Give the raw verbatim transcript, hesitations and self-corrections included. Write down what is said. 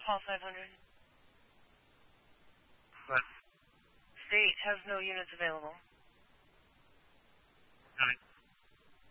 call five hundred. But State has no units available.